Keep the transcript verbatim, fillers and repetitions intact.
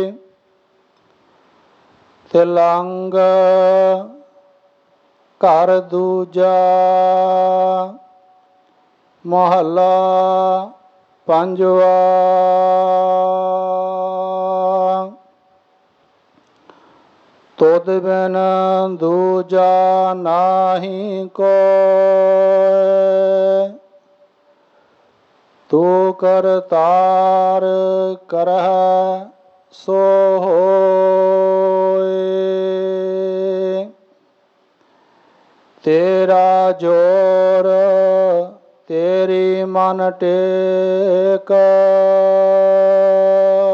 ਤਿਲੰਗ ਘਰ ਦੂਜਾ ਮਹੱਲਾ ਪੰਜਵਾ। ਤੁਧ ਬਿਨ ਦੂਜਾ ਨਾਹੀ ਕੋਇ, ਤੂੰ ਕਰਤਾਰ ਕਰਹਿ ਸੋ ਹੋਇ। ਤੇਰਾ ਜੋਰ ਤੇਰੀ ਮਨ ਟੇਕ,